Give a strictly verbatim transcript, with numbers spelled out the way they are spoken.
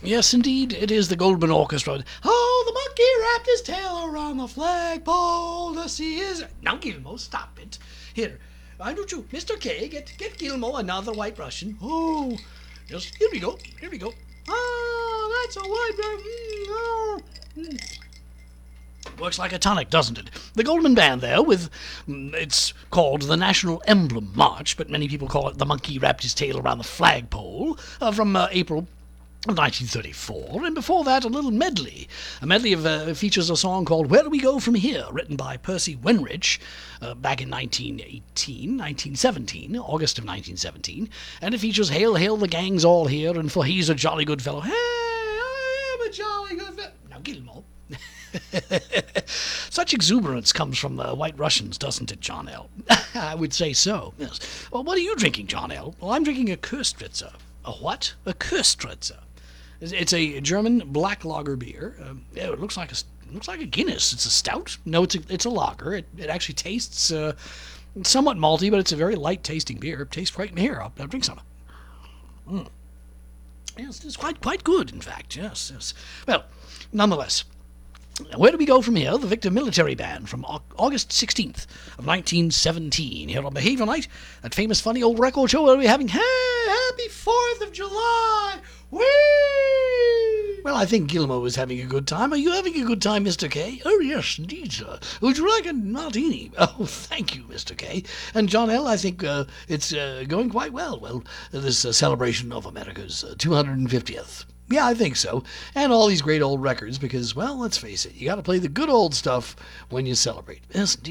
Yes, indeed, it is the Goldman Orchestra. Oh, the monkey wrapped his tail around the flagpole to see his... Now, Gilmo, stop it. Here, why don't you, Mister K, get get Gilmo another White Russian. Oh, yes, here we go, here we go. Oh, that's a White Russian. Mm, oh. Mm. Works like a tonic, doesn't it? The Goldman Band there with, mm, it's called the National Emblem March, but many people call it the Monkey Wrapped His Tail Around the Flagpole, uh, from uh, April of nineteen thirty-four, and before that a little medley. A medley of uh, features a song called Where Do We Go From Here, written by Percy Wenrich uh, back in nineteen eighteen, nineteen seventeen, August of nineteen seventeen, and it features Hail, Hail, the gang's all here, and for he's a jolly good fellow. Hey, I am a jolly good fellow. Now, Gilmore. Such exuberance comes from the White Russians, doesn't it, John L? I would say so, yes. Well, what are you drinking, John L? Well, I'm drinking a Köstritzer. A what? A Köstritzer. It's a German black lager beer. Um, yeah, it looks like a looks like a Guinness. It's a stout. No, it's a it's a lager. It it actually tastes uh, somewhat malty, but it's a very light tasting beer. It tastes great. Here, I'll, I'll drink some. Mm. Yes, it's quite quite good, in fact. Yes, yes. Well, nonetheless. Where do we go from here? The Victor Military Band from August sixteenth of nineteen seventeen. Here on Behavior Night, that famous funny old record show where we're having, hey, happy fourth of July! Whee! Well, I think Gilmo is having a good time. Are you having a good time, Mister K? Oh, yes, indeed, sir. Would you like a martini? Oh, thank you, Mister K. And John L., I think uh, it's uh, going quite well. Well, this uh, celebration of America's uh, two hundred fiftieth. Yeah, I think so. And all these great old records because, well, let's face it, you got to play the good old stuff when you celebrate. Yes,